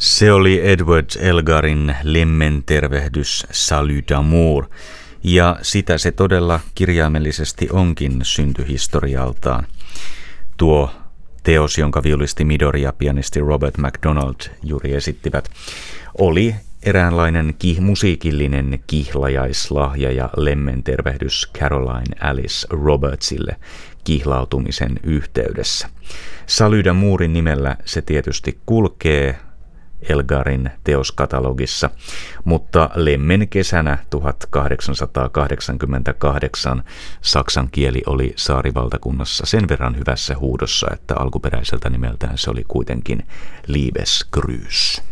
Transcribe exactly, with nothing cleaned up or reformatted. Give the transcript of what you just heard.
Se oli Edward Elgarin lemmentervehdys Salut d'amour, ja sitä se todella kirjaimellisesti onkin syntyhistorialtaan. Tuo teos, jonka viulisti Midori ja pianisti Robert MacDonald juuri esittivät, oli eräänlainen kih- musiikillinen kihlajaislahja ja lemmentervehdys Caroline Alice Robertsille kihlautumisen yhteydessä. Salut d'amourin nimellä se tietysti kulkee Elgarin teoskatalogissa, mutta lemmen kesänä tuhatkahdeksansataakahdeksankymmentäkahdeksan saksan kieli oli saarivaltakunnassa sen verran hyvässä huudossa, että alkuperäiseltä nimeltään se oli kuitenkin Liebesgrüß.